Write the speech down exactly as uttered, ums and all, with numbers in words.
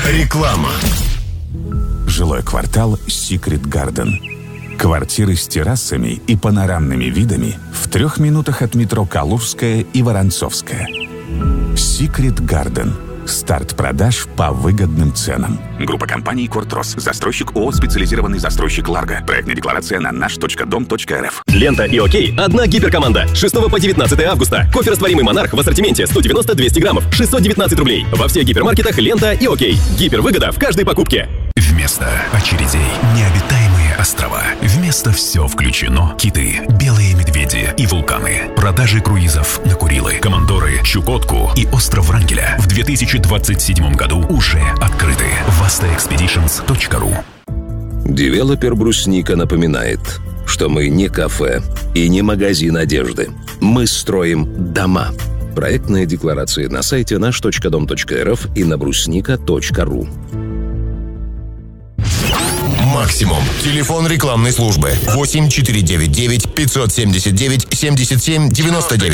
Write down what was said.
Реклама. Жилой квартал Secret Garden. Квартиры с террасами и панорамными видами в трех минутах от метро Калужская и Воронцовская. Secret Garden. Старт продаж по выгодным ценам. Группа компаний «Кортрос». Застройщик ООО «Специализированный застройщик Ларго». Проектная декларация на наш точка дом точка рф. Лента и ОКей. Одна гиперкоманда. с шестого по девятнадцатое августа. Кофе растворимый «Монарх» в ассортименте сто девяносто - двести граммов. шестьсот девятнадцать рублей. Во всех гипермаркетах «Лента» и ОКей. Гипервыгода в каждой покупке. Вместо очередей необитаемые острова. Вместо все включено киты, белые медведи и вулканы. Продажи круизов на Курилы, Командоры, Чукотку и остров Врангеля в две тысячи двадцать седьмом году уже открыты. васта экспедишнс точка ру. Девелопер «Брусника» напоминает, что мы не кафе и не магазин одежды. Мы строим дома. Проектная декларация на сайте наш точка дом точка рф и на брусника точка ру. Максимум. Телефон рекламной службы восемь четыре девять девять пятьсот семьдесят девять семьдесят семь девяносто девять.